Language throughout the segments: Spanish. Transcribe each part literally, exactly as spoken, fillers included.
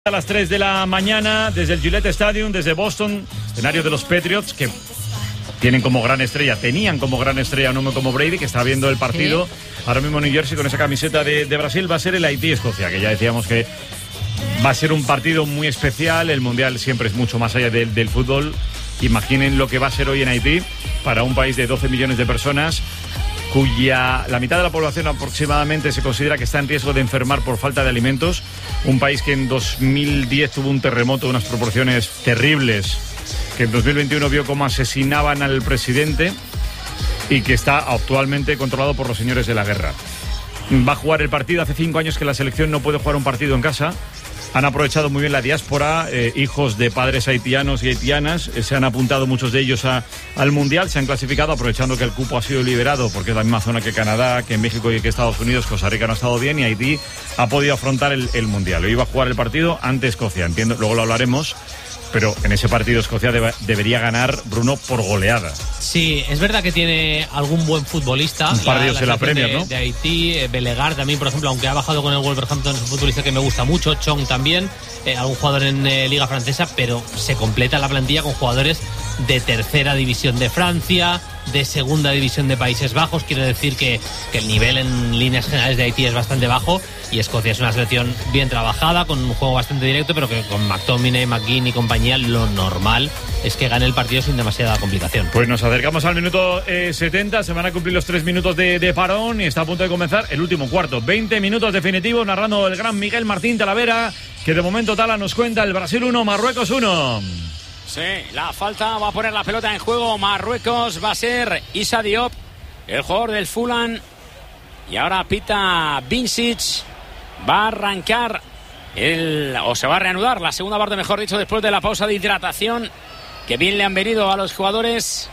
A las tres de la mañana, desde el Gillette Stadium, desde Boston, escenario de los Patriots, que tienen como gran estrella, tenían como gran estrella un hombre como Brady, que está viendo el partido sí. ahora mismo en New Jersey con esa camiseta de, de Brasil. Va a ser el Haití-Escocia, que ya decíamos que va a ser un partido muy especial. El Mundial siempre es mucho más allá del, del fútbol. Imaginen lo que va a ser hoy en Haití, para un país de doce millones de personas, cuya la mitad de la población aproximadamente se considera que está en riesgo de enfermar por falta de alimentos. Un país que en dos mil diez tuvo un terremoto de unas proporciones terribles, que en dos mil veintiuno vio cómo asesinaban al presidente y que está actualmente controlado por los señores de la guerra. Va a jugar el partido. Hace cinco años que la selección no puede jugar un partido en casa. Han aprovechado muy bien la diáspora, eh, hijos de padres haitianos y haitianas, eh, se han apuntado muchos de ellos a, al Mundial, se han clasificado aprovechando que el cupo ha sido liberado, porque es la misma zona que Canadá, que México y que Estados Unidos. Costa Rica no ha estado bien y Haití ha podido afrontar el, el Mundial. Hoy iba a jugar el partido ante Escocia, entiendo, luego lo hablaremos. Pero en ese partido Escocia debe, debería ganar, Bruno, por goleada. Sí, es verdad que tiene algún buen futbolista. Un par de ellos en la Premier, de, ¿no? De Haití, eh, Belegar también, por ejemplo, aunque ha bajado con el Wolverhampton, es un futbolista que me gusta mucho. Chong también, eh, algún jugador en eh, Liga Francesa, pero se completa la plantilla con jugadores de tercera división de Francia, de segunda división de Países Bajos. Quiero decir que, que el nivel en líneas generales de Haití es bastante bajo, y Escocia es una selección bien trabajada, con un juego bastante directo, pero que con McTominay, McGinn y compañía lo normal es que gane el partido sin demasiada complicación. Pues nos acercamos al minuto eh, setenta, se van a cumplir los tres minutos de, de parón y está a punto de comenzar el último cuarto. veinte minutos definitivos, narrando el gran Miguel Martín Talavera, que de momento Tala nos cuenta el Brasil uno, Marruecos uno. Sí, la falta, va a poner la pelota en juego Marruecos, va a ser Issa Diop, el jugador del Fulham, y ahora pita Vincic. Va a arrancar el, o se va a reanudar la segunda parte, mejor dicho, después de la pausa de hidratación, que bien le han venido a los jugadores.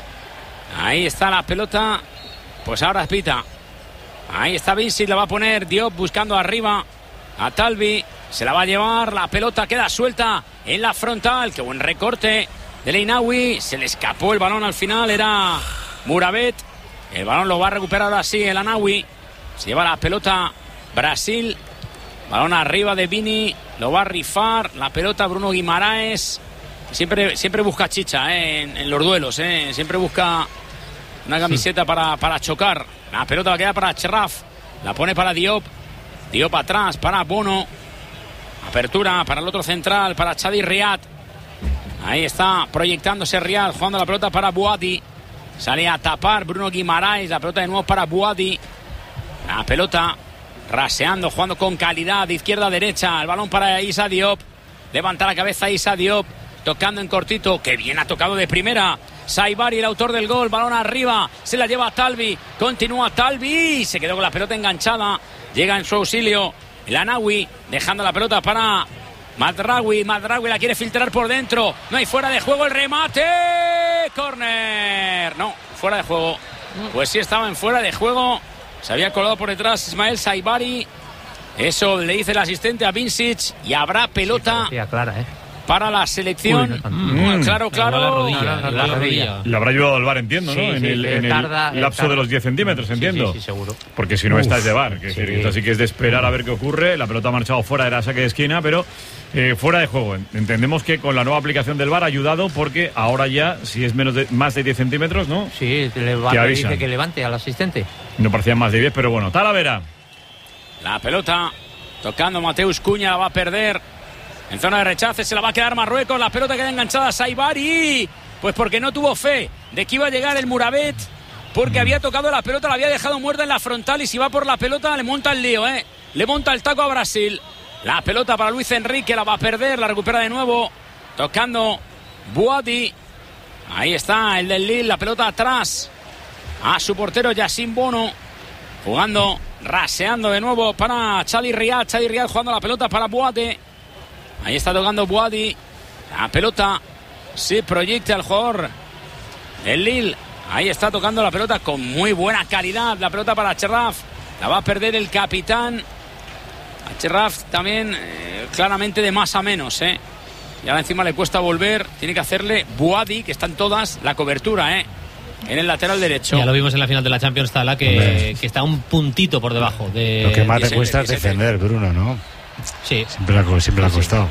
Ahí está la pelota, pues ahora pita. Ahí está Vincic, la va a poner Diop buscando arriba a Talbi. Se la va a llevar, la pelota queda suelta en la frontal. Qué buen recorte de Leinawi. Se le escapó el balón al final, era Murabet. El balón lo va a recuperar ahora sí el Anawi. Se lleva la pelota Brasil. Balón arriba de Vini. Lo va a rifar. La pelota Bruno Guimaraes. Siempre, siempre busca chicha eh, en, en los duelos. Eh. Siempre busca una camiseta para, para chocar. La pelota va a quedar para Cherraf. La pone para Diop. Diop atrás para Bono. Apertura para el otro central, para Chadi Riad. Ahí está proyectándose Riad, jugando la pelota para Buadi. Sale a tapar Bruno Guimaraes. La pelota de nuevo para Buadi. La pelota raseando, jugando con calidad de izquierda a derecha. El balón para Issa Diop. Levanta la cabeza Issa Diop, tocando en cortito. Que bien ha tocado de primera Saibari, el autor del gol. Balón arriba, se la lleva Talbi. Continúa Talbi, se quedó con la pelota enganchada. Llega en su auxilio el Anawi, dejando la pelota para Madraoui. Madraoui la quiere filtrar por dentro. No hay fuera de juego, el remate. Córner. No, fuera de juego. Pues sí estaba en fuera de juego. Se había colado por detrás Ismael Saibari. Eso le dice el asistente a Vincic. Y habrá pelota sí, clara, ¿eh? para la selección. Uy, mm, claro, claro. La rodilla, la, la, la rodilla. Le habrá ayudado al V A R, entiendo, ¿no? Sí, en sí, el, en tarda, el lapso tarda. de los diez centímetros, entiendo. Sí, sí, sí, seguro. Porque si no, está es de V A R. Que sí. decir, esto sí que es de esperar a ver qué ocurre. La pelota ha marchado fuera de la saque de esquina, pero eh, fuera de juego. Entendemos que con la nueva aplicación del V A R ha ayudado, porque ahora ya, si es menos de, más de diez centímetros, ¿no? Sí, el V A R dice que levante al asistente. No parecían más de diez, pero bueno. Talavera. La pelota tocando Mateus Cunha, la va a perder. En zona de rechace se la va a quedar Marruecos. La pelota queda enganchada a Saibari. Pues porque no tuvo fe de que iba a llegar el Murabet. Porque había tocado la pelota, la había dejado muerta en la frontal. Y si va por la pelota le monta el lío, ¿eh? Le monta el taco a Brasil. La pelota para Luis Enrique, la va a perder. La recupera de nuevo. Tocando Buadi. Ahí está el del Lille. La pelota atrás a su portero Yacine Bono. Jugando, raseando de nuevo para Chadi Riad. Chadi Riad jugando la pelota para Buadi. Ahí está tocando Buadi. La pelota se proyecta al jugador del Lille. Ahí está tocando la pelota con muy buena calidad. La pelota para Cherraf. La va a perder el capitán. A Cherraf también eh, claramente de más a menos. Eh. Y ahora encima le cuesta volver. Tiene que hacerle Buadi, que están todas, la cobertura. Eh. En el lateral derecho. Ya lo vimos en la final de la Champions, Tala, que, que está un puntito por debajo de... Lo que más te ese, cuesta es ese, defender, Bruno, ¿no? Sí. Siempre le ha, siempre le ha costado.